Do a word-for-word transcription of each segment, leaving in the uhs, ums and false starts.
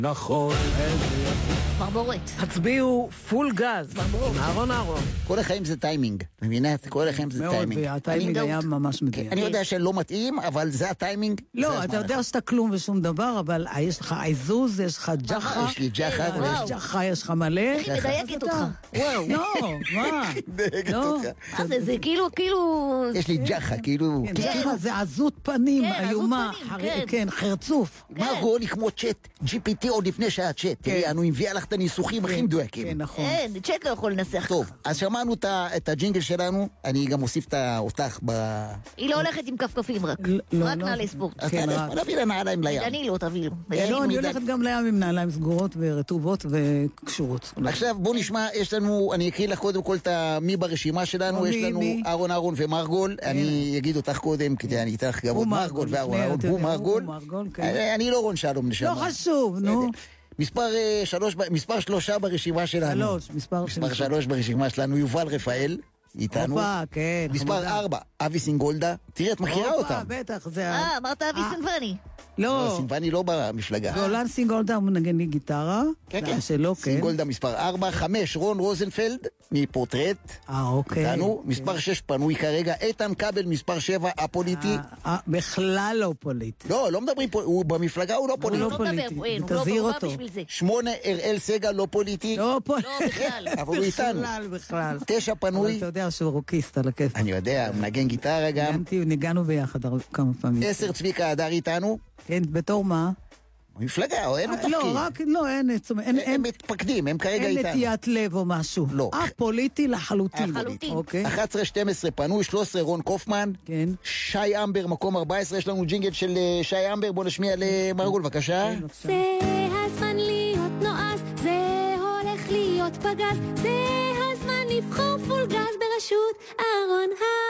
נכון, איזה יפה. ברבורת. הצביעו פול גז. ברבורת. אהרון אהרון. כל החיים זה טיימינג, מבינה? כל החיים זה מאוד, טיימינג. והטיימינג אני היה גם- ממש מדויק. אני יודע שלא מתאים, אבל זה הטיימינג. זה לא, הזמן אתה יודע הנכון. שאתה כלום ושום דבר, אבל יש לך עיזוז, יש לך ג'חה. יש לי ג'חה, אה, ויש וואו. יש ג'חה, יש לך מלא. איך היא מדייקת אותך? וואו. לא, מה? דייקת לא. אותך. מה זה, זה כאילו, כאילו... יש לי ג'חה, כאילו... כן, ג'חה זה עזות פנים, כן, עזות איומה. פנים, חר- כן. כן, חרצוף. מרגו אני כמו צ'אט, ג'י פי טי עוד לפני שהיה צ'אט. תראי, אנו הביאה לך את הניסוחים הכי כן, מדויקים. נכון. אין, צ'אט לא יכול לנסח. טוב, אז שמענו את ה- את הג'ינגל שלנו, אני גם אוסיף את ה- אותך ב... היא לא הולכת עם כפכפים רק. לא, לא, רק לא. נעלי ספורט. אז כן, תעלה, רק. נביא לה נעליים לים. אני לא, תביא לו. לא, אני מדי. הולכת גם לים עם נעליים סגורות ורטובות וקשורות. עכשיו בוא נשמע, יש לנו, אני אקריא לך קודם כל את ה- מי ברשימה שלנו, מי, יש לנו מי? אהרון אהרון ומרגול, אני אגיד אותך קודם, כדי אני אתן לך כבוד, מרגול ואהרון לפני, אהרון, אתה הוא יודע, מרגול, הוא מרגול, כן. אני אני לא רון שלום נשמה. לא חשוב, נו. מספר אה, שלוש, ב- מספר שלושה ברשימה שלנו. שלוש, מספר מספר שלוש. שלוש ברשימה שלנו, יובל רפאל, איתנו. הופה, כן. מספר חמודה. ארבע, אבי סינגולדה, תראי, את מכירה הופה, אותם. בטח, זה... ה- אה, אמרת אבי אה, סנבני. לא, לא, סינבני לא במפלגה. גולן סינגולדה הוא מנגן לי גיטרה. כן, זה כן. שלו, כן. סינגולדה מספר ארבע, חמש, רון רוזנפלד, מפורטרט. אה, אוקיי. איתנו, מספר שש פנוי כרגע, איתן כבל מספר שבע, הפוליטי. אה, אה, בכלל לא פוליטי. לא, לא מדברים פה, הוא במפלגה הוא לא הוא פוליטי. לא הוא לא מדבר, פוליטי, הוא אין, הוא לא תזהיר הוא בא אותו. בשביל זה. שמונה, אראל סגל לא פוליטי. לא פוליטי. לא, בכלל. אבל הוא איתנו. בכלל, בכלל. תשע אבל פנוי. אתה יודע שהוא רוקיסט על הכיף. אני יודע, הוא מנגן גיטרה גם. ניגנתי, ניגענו ביחד הר- כמה פעמים. עשר, צביקה הדר איתנו. כן, בתור מה? מפלגה, או אין לו תפקיד. לא, רק, לא, אין, זאת אומרת, אין, הם אין, מתפקדים, הם כרגע אין איתנו. נטיית לב או משהו. לא. אה, פוליטי לחלוטין. לחלוטין. אוקיי, אחת עשרה שתים עשרה פנוי, שלוש עשרה רון קופמן. כן. שי אמבר, מקום ארבע עשרה, יש לנו ג'ינגל של אה, שי אמבר, בוא נשמיע למרגול, בבקשה. כן, בבקשה. זה הזמן להיות נועז, זה הולך להיות פגז, זה הזמן לבחור פול גז בראשות אהרון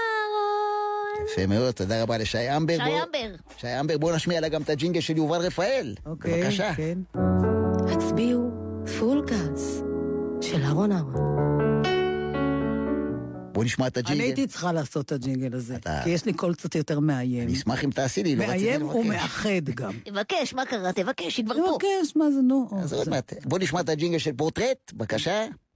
אהרון. יפה מאוד, תודה רבה לשי אמבר. שי בוא- אמבר. שי אמבר, בוא נשמיע לה גם את הג'ינגל של יובל רפאל. אוקיי, בבקשה. כן. הצביעו פול גז של אהרון אהרון. בוא נשמע את אני הג'ינגל. הייתי צריכה לעשות את הג'ינגל הזה, אתה- כי יש לי קול קצת יותר מאיים. אני אשמח אם תעשי לי, לא רציתי מאיים לבקש. ומאחד גם. תבקש, מה קרה? תבקש, היא כבר פה. מבקש, מה זה, נו. אז עוד מעט. בוא נשמע את הג'ינגל של פורטרט, בבקשה.